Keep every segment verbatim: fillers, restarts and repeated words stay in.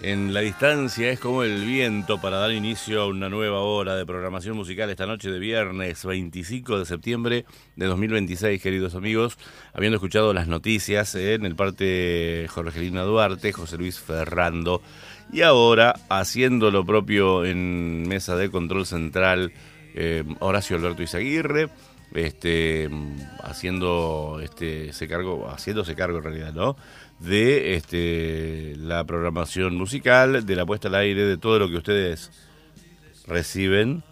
en la distancia es como el viento para dar inicio a una nueva hora de programación musical esta noche de viernes veinticinco de septiembre de dos mil veintiséis, queridos amigos. Habiendo escuchado las noticias en el parte Jorgelina Duarte, José Luis Ferrando, y ahora haciendo lo propio en mesa de control central, eh, Horacio Alberto Izaguirre, este, haciendo este, se cargo, haciéndose cargo en realidad, ¿no?, de este, la programación musical, de la puesta al aire, de todo lo que ustedes reciben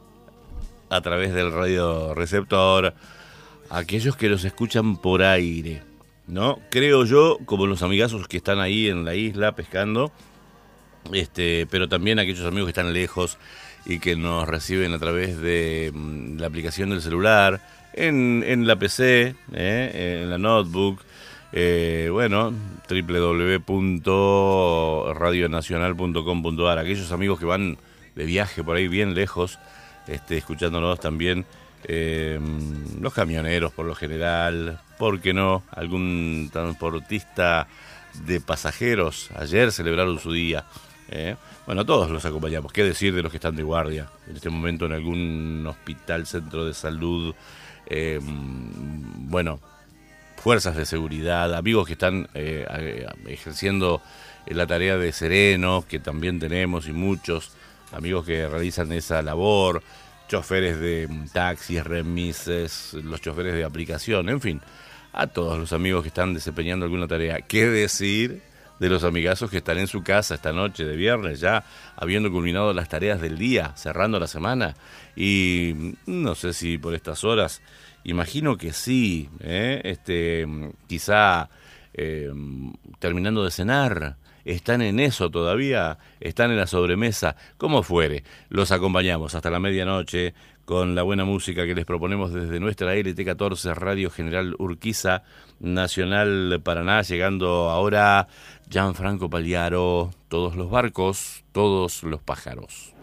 a través del radio receptor, aquellos que los escuchan por aire, ¿no? Creo yo, como los amigazos que están ahí en la isla pescando, este, pero también aquellos amigos que están lejos y que nos reciben a través de mm, la aplicación del celular, en, en la P C, eh, en la notebook. Eh, bueno, doble u doble u doble u punto radio nacional punto com punto a r. Aquellos amigos que van de viaje por ahí bien lejos, este, escuchándonos también, eh, los camioneros por lo general, ¿por qué no? Algún transportista de pasajeros, ayer celebraron su día, eh. Bueno, todos los acompañamos. ¿Qué decir de los que están de guardia en este momento en algún hospital, centro de salud? Eh, bueno, fuerzas de seguridad, amigos que están eh, ejerciendo la tarea de serenos, que también tenemos, y muchos amigos que realizan esa labor, choferes de taxis, remises, los choferes de aplicación, en fin, a todos los amigos que están desempeñando alguna tarea. ¿Qué decir de los amigazos que están en su casa esta noche de viernes, ya habiendo culminado las tareas del día, cerrando la semana? Y no sé si por estas horas, imagino que sí, ¿eh? este, quizá eh, terminando de cenar, están en eso todavía, están en la sobremesa, como fuere, los acompañamos hasta la medianoche con la buena música que les proponemos desde nuestra L T catorce Radio General Urquiza, Nacional Paraná, llegando ahora Gianfranco Pagliaro, todos los barcos, todos los pájaros.